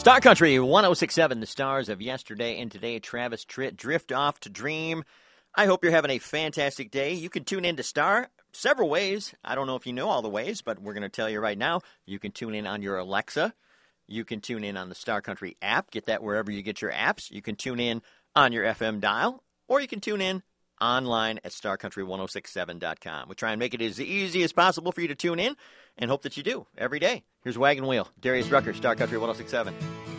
Star Country 106.7, the stars of yesterday and today. Travis Tritt, Drift Off to Dream. I hope you're having a fantastic day. You can tune in to Star several ways. I don't know if you know all the ways, but we're going to tell you right now. You can tune in on your Alexa. You can tune in on the Star Country app. Get that wherever you get your apps. You can tune in on your FM dial, or you can tune in online at starcountry1067.com. We try and make it as easy as possible for you to tune in and hope that you do every day. Here's Wagon Wheel, Darius Rucker, Star Country 106.7.